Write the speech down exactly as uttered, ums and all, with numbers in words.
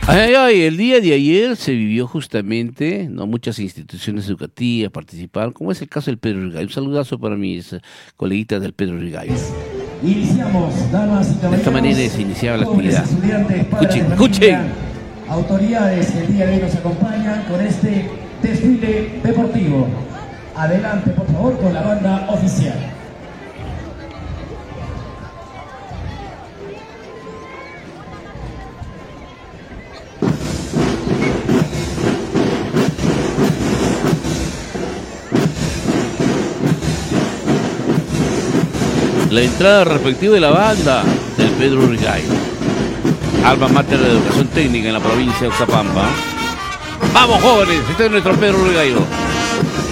Ay, ay, el día de ayer se vivió justamente, no muchas instituciones educativas participaron, como es el caso del Pedro Rigayo. Un saludazo para mis coleguitas del Pedro Rigayo. Iniciamos, damas y caballeros. De esta manera se iniciaba la actividad. Escuchen, escuchen. Autoridades que el día de hoy nos acompañan con este desfile deportivo. Adelante, por favor, con la banda oficial. La entrada respectiva de la banda del Pedro Rigayo, alma mater de educación técnica en la provincia de Oxapampa. ¡Vamos, jóvenes! Este es nuestro Pedro Rigayo.